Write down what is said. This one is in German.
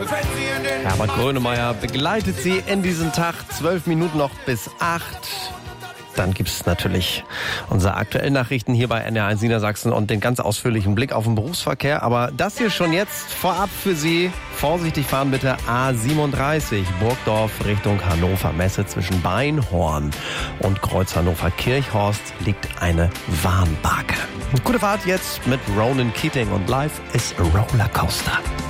Herbert Grönemeyer begleitet Sie in diesen Tag. 12 Minuten noch bis 8. Dann gibt es natürlich unsere aktuellen Nachrichten hier bei NDR1 Niedersachsen und den ganz ausführlichen Blick auf den Berufsverkehr. Aber das hier schon jetzt vorab für Sie. Vorsichtig fahren bitte A37 Burgdorf Richtung Hannover Messe. Zwischen Beinhorn und Kreuz Hannover Kirchhorst liegt eine Warnbarke. Gute Fahrt jetzt mit Ronan Keating und Life is a Rollercoaster.